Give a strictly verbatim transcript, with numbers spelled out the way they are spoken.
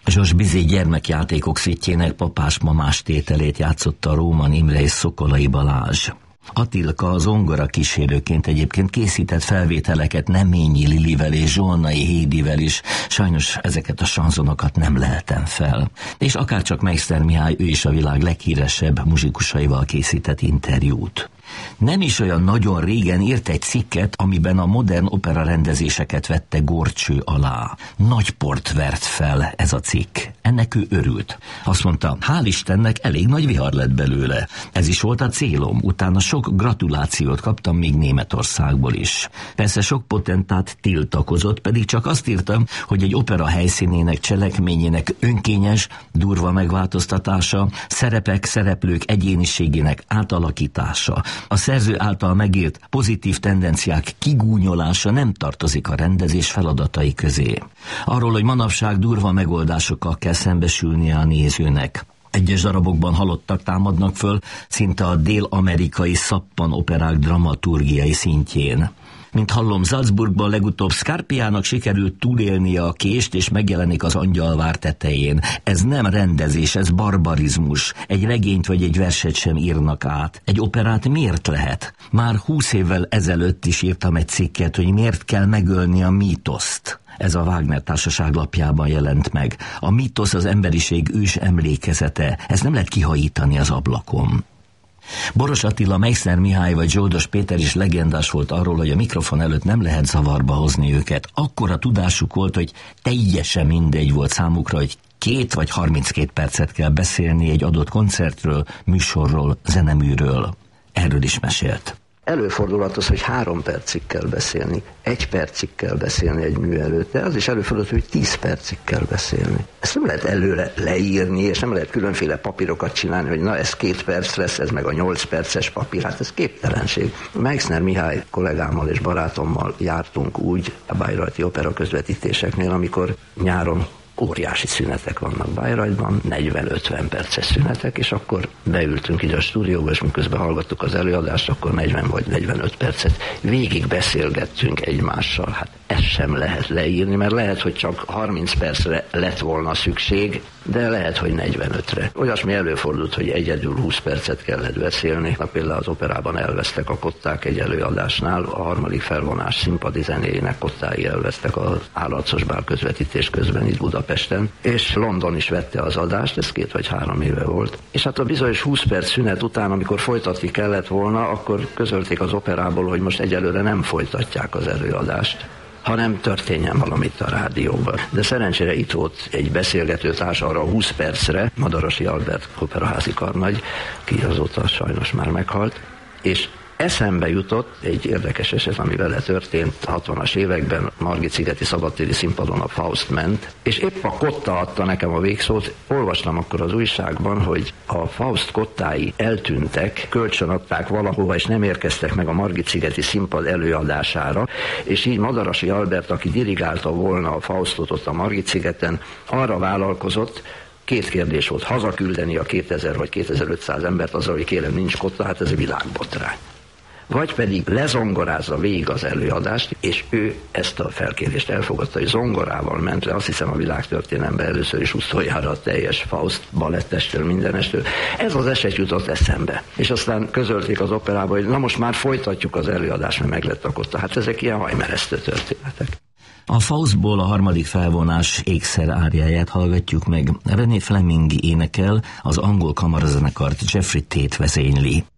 Zsos Bizé gyermekjátékok szitjének papás-mamás tételét játszotta Róman Imre és Szokolai Balázs. Attilka a zongora kísérőként egyébként készített felvételeket Neményi Lilivel és Zsolnai Hédivel is, sajnos ezeket a sanzonokat nem lehetem fel. És akárcsak Meister Mihály, ő is a világ leghíresebb muzsikusaival készített interjút. Nem is olyan nagyon régen írt egy cikket, amiben a modern opera rendezéseket vette górcső alá. Nagy port vert fel ez a cikk. Ennek ő örült. Azt mondta, hál' Istennek elég nagy vihar lett belőle. Ez is volt a célom. Utána sok gratulációt kaptam még Németországból is. Persze sok potentát tiltakozott, pedig csak azt írtam, hogy egy opera helyszínének, cselekményének önkényes, durva megváltoztatása, szerepek, szereplők egyéniségének átalakítása, a szerző által megírt pozitív tendenciák kigúnyolása nem tartozik a rendezés feladatai közé. Arról, hogy manapság durva megoldásokkal kell szembesülnie a nézőnek. Egyes darabokban halottak támadnak föl, szinte a dél-amerikai szappan operák dramaturgiai szintjén. Mint hallom, Salzburgban legutóbb Scarpiának sikerült túlélnie a kést, és megjelenik az Angyalvár tetején. Ez nem rendezés, ez barbarizmus. Egy regényt vagy egy verset sem írnak át. Egy operát miért lehet? Már húsz évvel ezelőtt is írtam egy cikket, hogy miért kell megölni a mítoszt. Ez a Wagner Társaság lapjában jelent meg. A mítosz az emberiség ős emlékezete. Ez nem lehet kihajítani az ablakon. Boros Attila, Meister Mihály vagy Zsoldos Péter is legendás volt arról, hogy a mikrofon előtt nem lehet zavarba hozni őket. Akkora tudásuk volt, hogy teljesen mindegy volt számukra, hogy két vagy harminckét percet kell beszélni egy adott koncertről, műsorról, zeneműről. Erről is mesélt. Előfordulhat az, hogy három percig kell beszélni, egy percig kell beszélni egy mű előtt, de az is előfordulhat, hogy tíz percig kell beszélni. Ezt nem lehet előre leírni, és nem lehet különféle papírokat csinálni, hogy na ez két perc lesz, ez meg a nyolc perces papír, hát ez képtelenség. Meixner Mihály kollégámmal és barátommal jártunk úgy a bayreuthi opera közvetítéseknél, amikor nyáron óriási szünetek vannak Bayreuthban, negyven-ötven perces szünetek, és akkor beültünk ide a stúdióba, és miközben hallgattuk az előadást, akkor negyven vagy negyvenöt percet végig beszélgettünk egymással. Hát ezt sem lehet leírni, mert lehet, hogy csak harminc percre lett volna szükség, de lehet, hogy negyvenötre. Olyasmi előfordult, hogy egyedül húsz percet kellett beszélni. Na, például az operában elvesztek a kották egy előadásnál, a harmadik felvonás színpadi zenéjének kottái elvesztek az Állarcos bál közvetítés közben itt Budapesten, és London is vette az adást, ez két vagy három éve volt. És hát a bizonyos húsz perc szünet után, amikor folytatni kellett volna, akkor közölték az operából, hogy most egyelőre nem folytatják az előadást, hanem történjen valamit a rádióban. De szerencsére itt volt egy beszélgetőtárs arra húsz percre, Madarasi Albert operaházi karnagy, ki azóta sajnos már meghalt, és eszembe jutott egy érdekes eset, ami vele történt a hatvanas években, Margit-szigeti szabadtéri színpadon a Faust ment, és épp a kotta adta nekem a végszót. Olvastam akkor az újságban, hogy a Faust kottái eltűntek, kölcsönadták valahova, és nem érkeztek meg a Margit-szigeti színpad előadására, és így Madarasi Albert, aki dirigálta volna a Faustot ott a Margit-szigeten, arra vállalkozott, két kérdés volt, hazaküldeni a kétezer vagy kétezer-ötszáz embert azzal, hogy kérem, nincs kotta, hát ez a világbotrány. Vagy pedig lezongorázza végig az előadást, és ő ezt a felkérést elfogadta, hogy zongorával ment le, azt hiszem a világtörténelemben először is utoljára a teljes Faust balettestől, mindenestől. Ez az eset jutott eszembe. És aztán közölték az operában, hogy na most már folytatjuk az előadást, mert meglett a kotta. Hát ezek ilyen hajmeresztő történetek. A Faustból a harmadik felvonás ékszer áriáját hallgatjuk meg. René Fleming énekel, az angol kamarazenekart Jeffrey Tate vezényli.